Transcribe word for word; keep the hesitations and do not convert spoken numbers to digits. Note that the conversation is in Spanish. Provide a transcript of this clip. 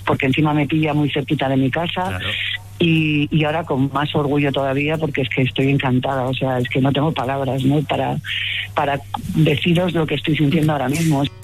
porque encima me pilla muy cerquita de mi casa. Claro. Y, y ahora con más orgullo todavía, porque es que estoy encantada, o sea, es que no tengo palabras, ¿no?, para, para deciros lo que estoy sintiendo ahora mismo.